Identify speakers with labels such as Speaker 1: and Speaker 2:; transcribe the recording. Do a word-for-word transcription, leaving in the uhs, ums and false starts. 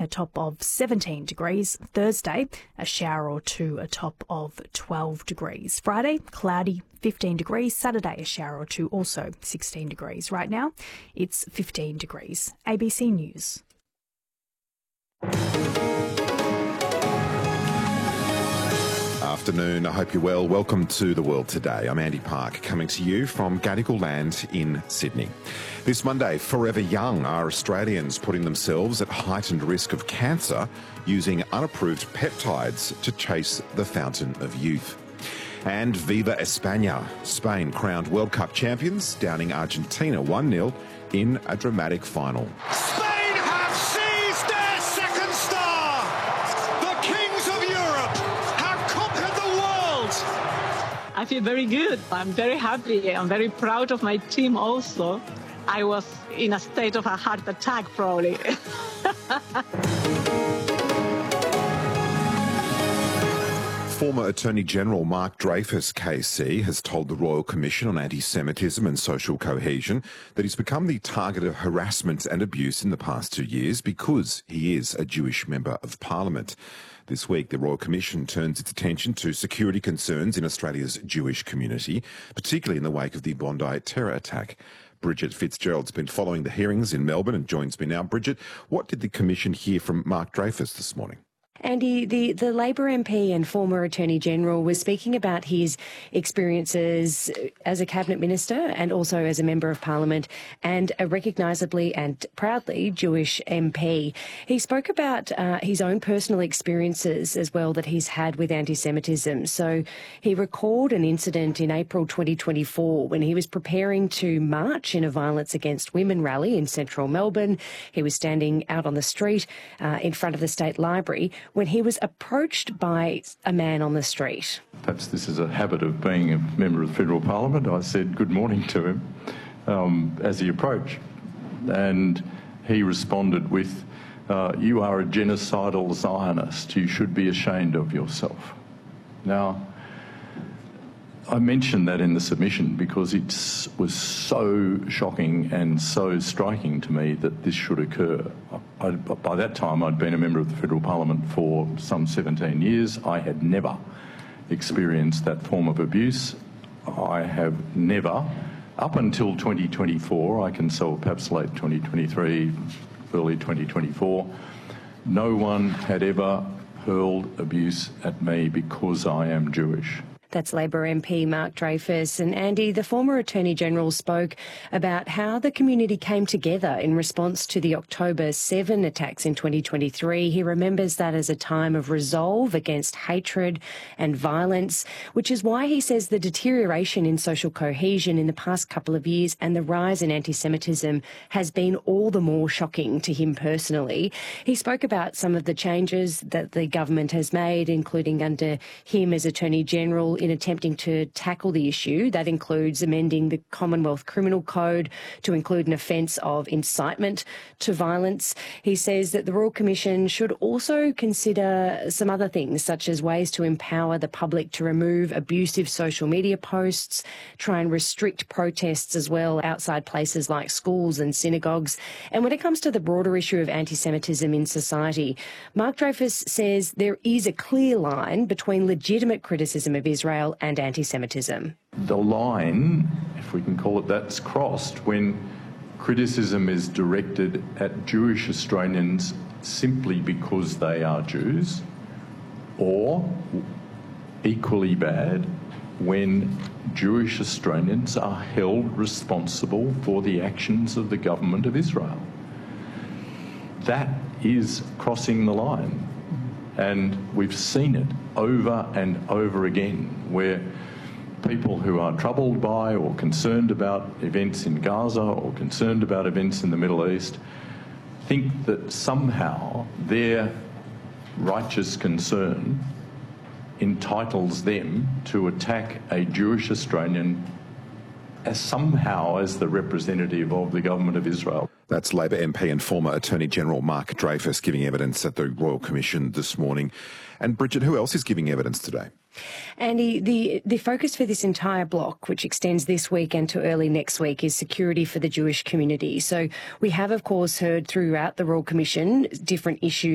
Speaker 1: a top of seventeen degrees. Thursday, a shower or two, a top of twelve degrees. Friday, cloudy, fifteen degrees. Saturday, a shower or two, also sixteen degrees. Right now, it's fifteen degrees. A B C News.
Speaker 2: Afternoon, I hope you're well. Welcome to The World Today. I'm Andy Park, coming to you from Gadigal Land in Sydney. This Monday, forever young are Australians putting themselves at heightened risk of cancer using unapproved peptides to chase the fountain of youth. And Viva España, Spain crowned World Cup champions, downing Argentina one nil in a dramatic final.
Speaker 3: I feel very good. I'm very happy. I'm very proud of my team also. I was in a state of a heart attack, probably.
Speaker 2: Former Attorney General Mark Dreyfus, K C, has told the Royal Commission on Anti-Semitism and Social Cohesion that he's become the target of harassment and abuse in the past two years because he is a Jewish member of Parliament. This week, the Royal Commission turns its attention to security concerns in Australia's Jewish community, particularly in the wake of the Bondi terror attack. Bridget Fitzgerald's been following the hearings in Melbourne and joins me now. Bridget, what did the Commission hear from Mark Dreyfus this morning?
Speaker 4: Andy, the, the Labor M P and former Attorney General was speaking about his experiences as a Cabinet Minister and also as a Member of Parliament and a recognisably and proudly Jewish M P. He spoke about uh, his own personal experiences as well that he's had with anti-Semitism. So he recalled an incident in April twenty twenty-four when he was preparing to march in a Violence Against Women rally in central Melbourne. He was standing out on the street uh, in front of the State Library when he was approached by a man on the street.
Speaker 5: Perhaps this is a habit of being a member of the Federal Parliament. I said good morning to him um, as he approached, and he responded with, uh, you are a genocidal Zionist. You should be ashamed of yourself. Now, I mentioned that in the submission because it was so shocking and so striking to me that this should occur. I, by that time, I'd been a member of the Federal Parliament for some seventeen years. I had never experienced that form of abuse. I have never, up until twenty twenty-four, I can say perhaps late twenty twenty-three, early twenty twenty-four, no one had ever hurled abuse at me because I am Jewish.
Speaker 4: That's Labor M P Mark Dreyfus. And Andy, the former Attorney General spoke about how the community came together in response to the October seven attacks in twenty twenty-three. He remembers that as a time of resolve against hatred and violence, which is why he says the deterioration in social cohesion in the past couple of years and the rise in anti-Semitism has been all the more shocking to him personally. He spoke about some of the changes that the government has made, including under him as Attorney General, in attempting to tackle the issue. That includes amending the Commonwealth Criminal Code to include an offence of incitement to violence. He says that the Royal Commission should also consider some other things, such as ways to empower the public to remove abusive social media posts, try and restrict protests as well outside places like schools and synagogues. And when it comes to the broader issue of anti-Semitism in society, Mark Dreyfus says there is a clear line between legitimate criticism of Israel and anti-Semitism.
Speaker 5: The line, if we can call it that, is crossed when criticism is directed at Jewish Australians simply because they are Jews, or equally bad when Jewish Australians are held responsible for the actions of the government of Israel. That is crossing the line. And we've seen it over and over again, where people who are troubled by or concerned about events in Gaza or concerned about events in the Middle East think that somehow their righteous concern entitles them to attack a Jewish Australian as somehow as the representative of the government of Israel.
Speaker 2: That's Labor M P and former Attorney General Mark Dreyfus giving evidence at the Royal Commission this morning. And Bridget, who else is giving evidence today?
Speaker 4: Andy, the, the focus for this entire block, which extends this week and to early next week, is security for the Jewish community. So we have, of course, heard throughout the Royal Commission different issues